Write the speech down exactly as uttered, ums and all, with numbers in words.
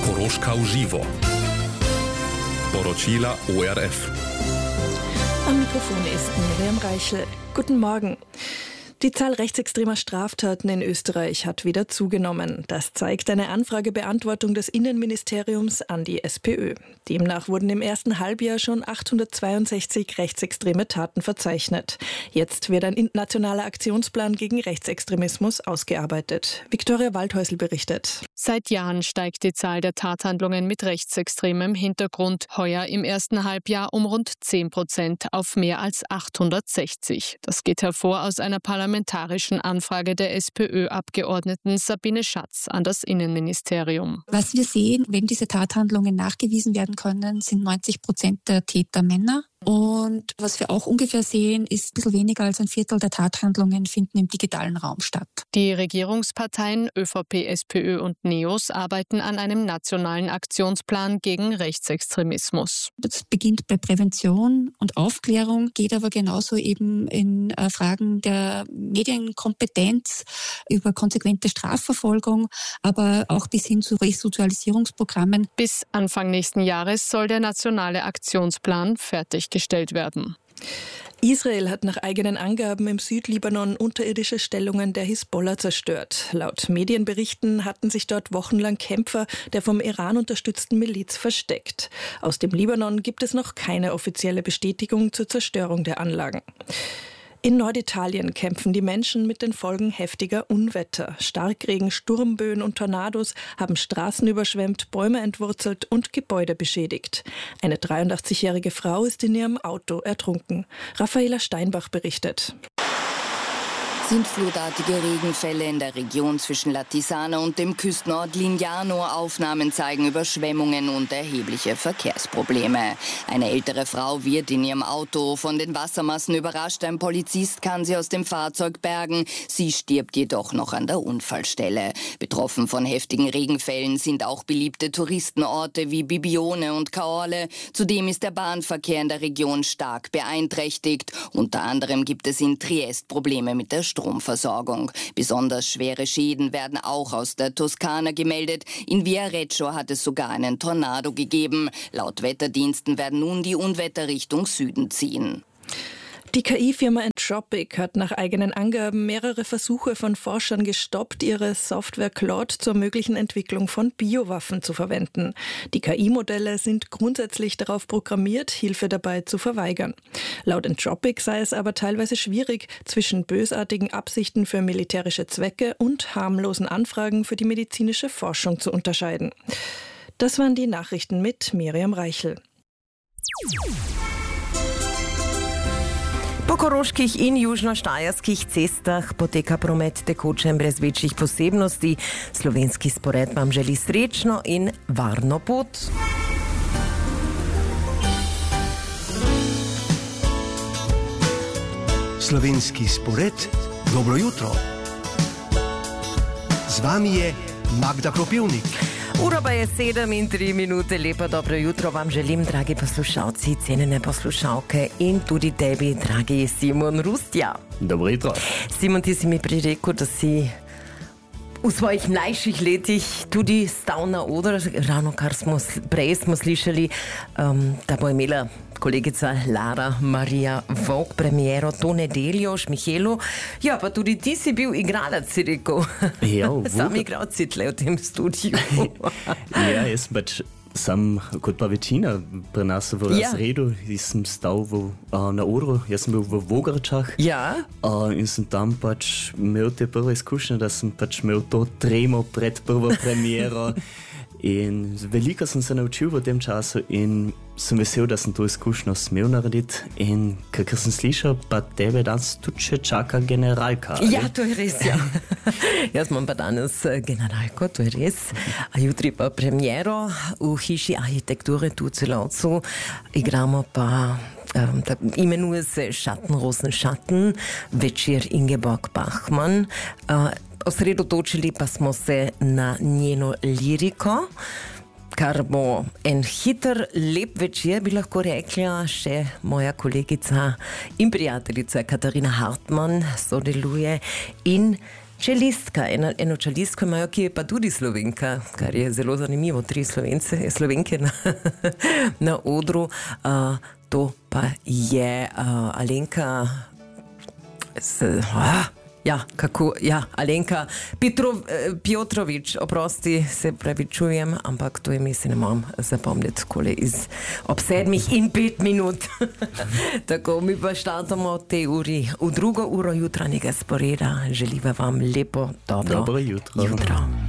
Okoroška v živo. Poročila O R F. Am Mikrofon ist Miriam Reichel. Guten Morgen. Die Zahl rechtsextremer Straftaten in Österreich hat wieder zugenommen. Das zeigt eine Anfragebeantwortung des Innenministeriums an die SPÖ. Demnach wurden im ersten Halbjahr schon achthundertzweiundsechzig rechtsextreme Taten verzeichnet. Jetzt wird ein nationaler Aktionsplan gegen Rechtsextremismus ausgearbeitet. Viktoria Waldhäusl berichtet. Seit Jahren steigt die Zahl der Tathandlungen mit rechtsextremem Hintergrund. Heuer im ersten Halbjahr um rund zehn Prozent auf mehr als achthundertsechzig. Das geht hervor aus einer parlamentarischen Anfrage der SPÖ-Abgeordneten Sabine Schatz an das Innenministerium. Was wir sehen, wenn diese Tathandlungen nachgewiesen werden können, sind neunzig Prozent der Täter Männer. Und was wir auch ungefähr sehen, ist ein bisschen weniger als ein Viertel der Tathandlungen finden im digitalen Raum statt. Die Regierungsparteien ÖVP, SPÖ und NEOS arbeiten an einem nationalen Aktionsplan gegen Rechtsextremismus. Das beginnt bei Prävention und Aufklärung, geht aber genauso eben in äh, Fragen der Medienkompetenz, über konsequente Strafverfolgung, aber auch bis hin zu Resozialisierungsprogrammen. Bis Anfang nächsten Jahres soll der nationale Aktionsplan fertiggestellt werden. Israel hat nach eigenen Angaben im Südlibanon unterirdische Stellungen der Hisbollah zerstört. Laut Medienberichten hatten sich dort wochenlang Kämpfer der vom Iran unterstützten Miliz versteckt. Aus dem Libanon gibt es noch keine offizielle Bestätigung zur Zerstörung der Anlagen. In Norditalien kämpfen die Menschen mit den Folgen heftiger Unwetter. Starkregen, Sturmböen und Tornados haben Straßen überschwemmt, Bäume entwurzelt und Gebäude beschädigt. Eine dreiundachtzigjährige Frau ist in ihrem Auto ertrunken. Raffaela Steinbach berichtet. Sintflutartige Regenfälle in der Region zwischen Latisana und dem Küstenort Lignano. Aufnahmen zeigen Überschwemmungen und erhebliche Verkehrsprobleme. Eine ältere Frau wird in ihrem Auto von den Wassermassen überrascht. Ein Polizist kann sie aus dem Fahrzeug bergen. Sie stirbt jedoch noch an der Unfallstelle. Betroffen von heftigen Regenfällen sind auch beliebte Touristenorte wie Bibione und Caorle. Zudem ist der Bahnverkehr in der Region stark beeinträchtigt. Unter anderem gibt es in Triest Probleme mit der Stromversorgung. Besonders schwere Schäden werden auch aus der Toskana gemeldet. In Viareggio hat es sogar einen Tornado gegeben. Laut Wetterdiensten werden nun die Unwetter Richtung Süden ziehen. Die K I-Firma Anthropic hat nach eigenen Angaben mehrere Versuche von Forschern gestoppt, ihre Software Claude zur möglichen Entwicklung von Biowaffen zu verwenden. Die K I-Modelle sind grundsätzlich darauf programmiert, Hilfe dabei zu verweigern. Laut Anthropic sei es aber teilweise schwierig, zwischen bösartigen Absichten für militärische Zwecke und harmlosen Anfragen für die medizinische Forschung zu unterscheiden. Das waren die Nachrichten mit Miriam Reichel. Po koroških in južnoštajerskih cestah poteka promet tekoče in brez večjih posebnosti. Slovenski spored vam želi srečno in varno pot. Slovenski spored, dobro jutro. Z vami je Magda Kropivnik. Ura pa je sedem in tri minute. Lepo dobro jutro vam želim, dragi poslušalci, cenjene poslušalke in tudi tebi, dragi Simon Rustja. Dobro jutro. Simon, ti si mi prirekel, da si v svojih mlajših letih tudi stal na odru, ravno kar smo prej smo slišali, um, da bo imela kolegica Lara Marija Vovk premiero to nedeljo v Šmihelu. Ja, pa tudi ti si bil igralec, si rekel. Ja, sam igralci tle v tem studiu. Ja, jaz pač sam, kot pa večina pri nas v razredu, ja. Jaz sem stal v, uh, na odru, jaz sem bil v Vogrčah. Ja. Uh, in sem tam pač imel te prve izkušnje, da sem pač imel to tremo pred prvo premiero. In veliko sem se naučil v tem času in sem vesel, da sem to izkušnjo smel narediti. In kakor sem slišal, pa tebe danes tudi še čaka generalka. Ali? Ja, to je res, ja. Jaz imam pa danes generalko, to je res. A jutri pa premiero v hiši arhitekture tu v Celovcu. Igramo pa, um, da, imenuje se Schatten, Rosen, Schatten, večer Ingeborg Bachmann. Uh, Osredotočili pa smo se na njeno liriko, kar bo en hiter, lep večer, bi lahko rekla. Še moja kolegica in prijateljica Katarina Hartmann sodeluje in Čelistka, eno, eno čelistko imajo, ki je pa tudi Slovenka, kar je zelo zanimivo, tri Slovence, Slovenke na, na odru. Uh, to pa je uh, Alenka, s, uh, ja, kako, ja, Alenka Petrov, Piotrovič, oprosti, se pravičujem, ampak to ime si ne morem zapomniti, kole iz ob sedmih in pet minut. Tako, mi pa štartamo v tej uri, v drugo uro jutranjega sporeda. Želiva vam lepo, dobro, dobro jutro. jutro.